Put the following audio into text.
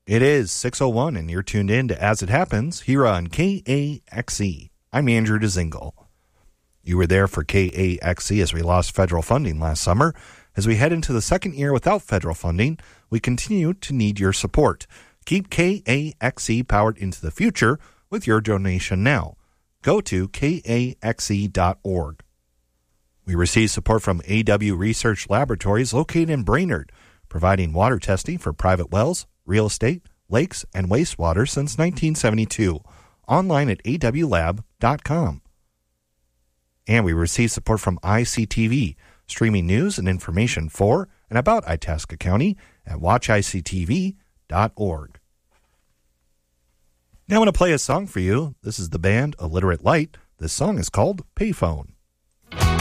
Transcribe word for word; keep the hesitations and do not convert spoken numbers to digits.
It is six oh one, and you're tuned in to As It Happens here on K A X E. I'm Andrew DeZingle. You were there for K A X E as we lost federal funding last summer. As we head into the second year without federal funding, we continue to need your support. Keep K A X E powered into the future with your donation now. Go to K A X E dot org. We receive support from A W Research Laboratories located in Brainerd, providing water testing for private wells, real estate, lakes, and wastewater since nineteen seventy-two. Online at A W lab dot com. And we receive support from I C T V, streaming news and information for and about Itasca County at watch I C T V dot org. Now I want to play a song for you. This is the band Illiterate Light. This song is called Payphone.